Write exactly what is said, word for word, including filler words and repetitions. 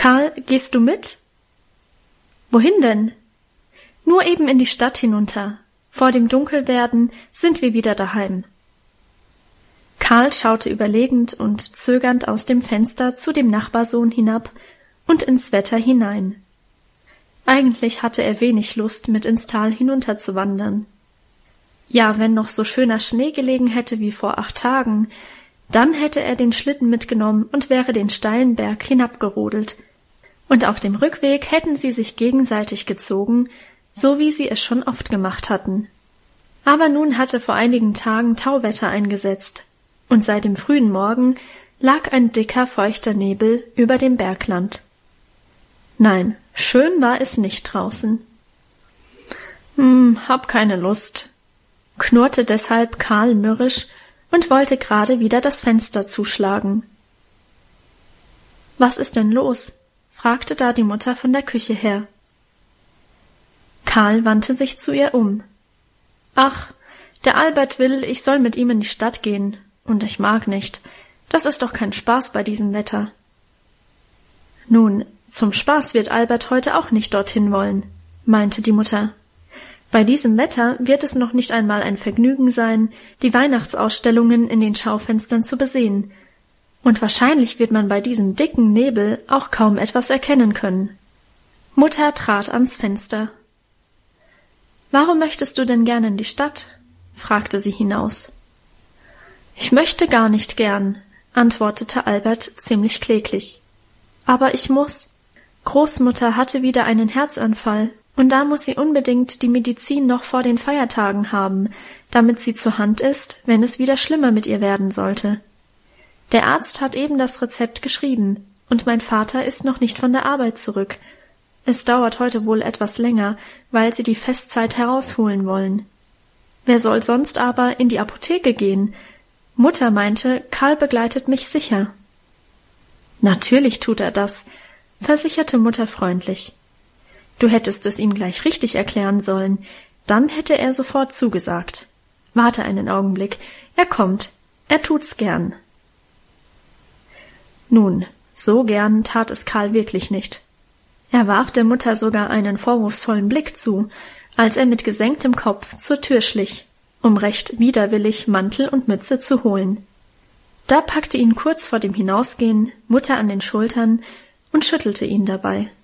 Karl, gehst du mit? Wohin denn? Nur eben in die Stadt hinunter. Vor dem Dunkelwerden sind wir wieder daheim. Karl schaute überlegend und zögernd aus dem Fenster zu dem Nachbarsohn hinab und ins Wetter hinein. Eigentlich hatte er wenig Lust, mit ins Tal hinunterzuwandern. Ja, wenn noch so schöner Schnee gelegen hätte wie vor acht Tagen, dann hätte er den Schlitten mitgenommen und wäre den steilen Berg hinabgerodelt. Und auf dem Rückweg hätten sie sich gegenseitig gezogen, so wie sie es schon oft gemacht hatten. Aber nun hatte vor einigen Tagen Tauwetter eingesetzt, und seit dem frühen Morgen lag ein dicker, feuchter Nebel über dem Bergland. Nein, schön war es nicht draußen. Hm, hab keine Lust, knurrte deshalb Karl mürrisch und wollte gerade wieder das Fenster zuschlagen. »Was ist denn los?« fragte da die Mutter von der Küche her. Karl wandte sich zu ihr um. »Ach, der Albert will, ich soll mit ihm in die Stadt gehen, und ich mag nicht. Das ist doch kein Spaß bei diesem Wetter.« »Nun, zum Spaß wird Albert heute auch nicht dorthin wollen«, meinte die Mutter. »Bei diesem Wetter wird es noch nicht einmal ein Vergnügen sein, die Weihnachtsausstellungen in den Schaufenstern zu besehen, und wahrscheinlich wird man bei diesem dicken Nebel auch kaum etwas erkennen können.« Mutter trat ans Fenster. »Warum möchtest du denn gern in die Stadt?« fragte sie hinaus. »Ich möchte gar nicht gern«, antwortete Albert ziemlich kläglich. »Aber ich muss. Großmutter hatte wieder einen Herzanfall, und da muss sie unbedingt die Medizin noch vor den Feiertagen haben, damit sie zur Hand ist, wenn es wieder schlimmer mit ihr werden sollte. Der Arzt hat eben das Rezept geschrieben, und mein Vater ist noch nicht von der Arbeit zurück. Es dauert heute wohl etwas länger, weil sie die Festzeit herausholen wollen. Wer soll sonst aber in die Apotheke gehen? Mutter meinte, Karl begleitet mich sicher.« »Natürlich tut er das«, versicherte Mutter freundlich. »Du hättest es ihm gleich richtig erklären sollen, dann hätte er sofort zugesagt. Warte einen Augenblick, er kommt, er tut's gern.« Nun, so gern tat es Karl wirklich nicht. Er warf der Mutter sogar einen vorwurfsvollen Blick zu, als er mit gesenktem Kopf zur Tür schlich, um recht widerwillig Mantel und Mütze zu holen. Da packte ihn kurz vor dem Hinausgehen Mutter an den Schultern und schüttelte ihn dabei.